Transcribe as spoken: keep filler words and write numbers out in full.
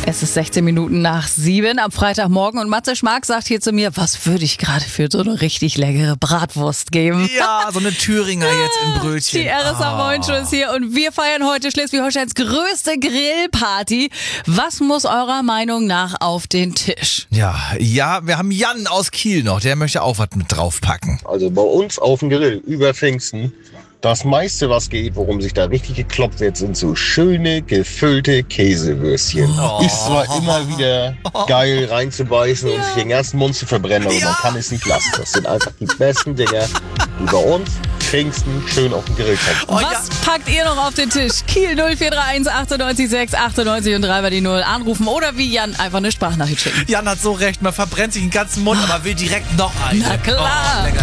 Es ist sechzehn Minuten nach sieben am Freitagmorgen und Matze Schmark sagt hier zu mir, was würde ich gerade für so eine richtig leckere Bratwurst geben? Ja, so eine Thüringer jetzt im Brötchen. Die R S A Moin Show ist hier und wir feiern heute Schleswig-Holsteins größte Grillparty. Was muss eurer Meinung nach auf den Tisch? Ja, ja, wir haben Jan aus Kiel noch, der möchte auch was mit draufpacken. Also bei uns auf dem Grill über Pfingsten, das meiste, was geht, worum sich da richtig gekloppt wird, sind so schöne, gefüllte Käsewürstchen. Oh. Ist zwar immer wieder geil reinzubeißen und sich den ganzen Mund zu verbrennen, aber Ja. man kann es nicht lassen. Das sind einfach die besten Dinger, die bei uns Pfingsten schön auf dem Grill kommen. Oh, Was packt ihr noch auf den Tisch? Kiel null vier drei eins achtundneunzig sechs achtundneunzig und drei bei die null anrufen oder wie Jan einfach eine Sprachnachricht schicken. Jan hat so recht, man verbrennt sich den ganzen Mund, aber will direkt noch einen. Na klar. Oh, lecker.